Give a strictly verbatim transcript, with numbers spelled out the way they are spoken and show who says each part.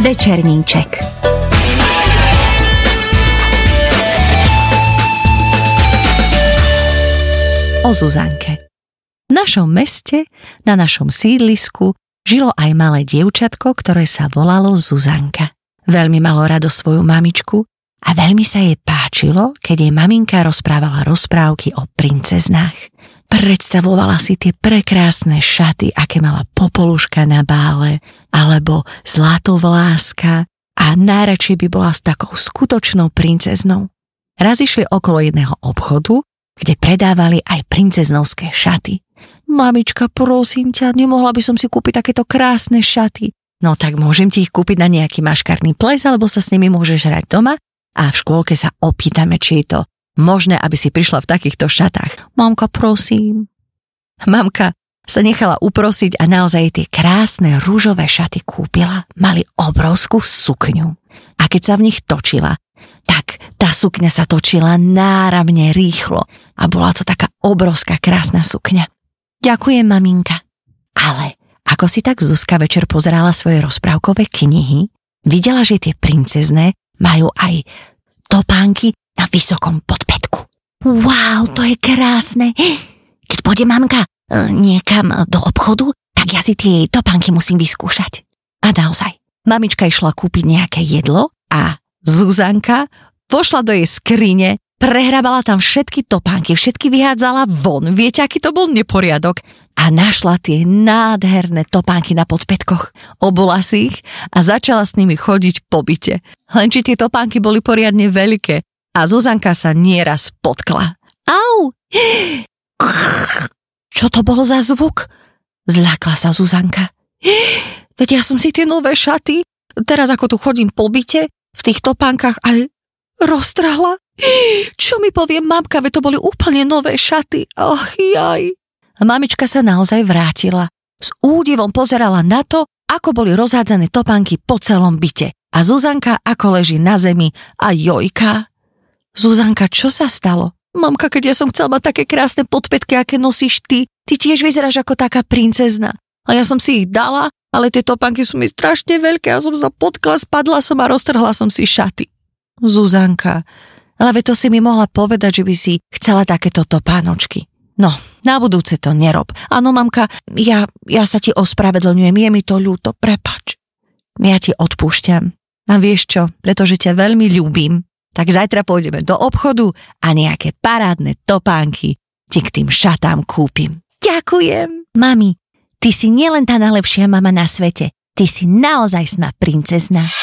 Speaker 1: Večerníček. O Zuzanke. V našom meste, na našom sídlisku, žilo aj malé dievčatko, ktoré sa volalo Zuzanka. Veľmi malo rado svoju mamičku a veľmi sa jej páčilo, keď jej maminka rozprávala rozprávky o princeznách. Predstavovala si tie prekrásne šaty, aké mala Popoluška na bále, alebo Zlatovláska, a najradšej by bola s takou skutočnou princeznou. Raz išli okolo jedného obchodu, kde predávali aj princeznovské šaty. Mamička, prosím ťa, nemohla by som si kúpiť takéto krásne šaty. No tak môžem ti ich kúpiť na nejaký maškarný ples, alebo sa s nimi môžeš hrať doma a v škôlke sa opýtame, či je to možné, aby si prišla v takýchto šatách. Mamka, prosím. Mamka sa nechala uprosiť a naozaj tie krásne ružové šaty kúpila. Mali obrovskú sukňu. A keď sa v nich točila, tak tá sukňa sa točila náramne rýchlo a bola to taká obrovská krásna sukňa. Ďakujem, maminka. Ale ako si tak Zuzka večer pozerala svoje rozprávkové knihy, videla, že tie princezné majú aj topánky na vysokom podpätku. Wow, to je krásne. Keď pôjde mamka niekam do obchodu, tak ja si tie topánky musím vyskúšať. A naozaj, mamička išla kúpiť nejaké jedlo a Zuzanka vošla do jej skrine, prehrabala tam všetky topánky, všetky vyhádzala von. Viete, aký to bol neporiadok? A našla tie nádherné topánky na podpätkoch. Obula si ich a začala s nimi chodiť po byte. Lenže tie topánky boli poriadne veľké a Zuzanka sa nieraz potkla. Au! Čo to bolo za zvuk? Zľakla sa Zuzanka. Veď ja som si tie nové šaty, teraz ako tu chodím po byte, v tých topánkach aj roztrhla. Čo mi povie mamka, veď to boli úplne nové šaty. Ach, jaj. A mamička sa naozaj vrátila. S údivom pozerala na to, ako boli rozhádzané topánky po celom byte. A Zuzanka ako leží na zemi a jojká. Zuzanka, čo sa stalo? Mamka, keď ja som chcela mať také krásne podpätky, aké nosíš ty, ty tiež vyzeráš ako taká princezna. A ja som si ich dala, ale tie topánky sú mi strašne veľké a som sa potkla, spadla som a roztrhla som si šaty. Zuzanka, ale to si mi mohla povedať, že by si chcela takéto topánočky. No, na budúce to nerob. Áno, mamka, ja, ja sa ti ospravedlňujem, je mi to ľúto, prepáč. Ja ti odpúšťam. A vieš čo, pretože ťa veľmi ľúbim, tak zajtra pôjdeme do obchodu a nejaké parádne topánky ti k tým šatám kúpim. Ďakujem. Mami, ty si nielen tá najlepšia mama na svete, ty si naozajstná princezna.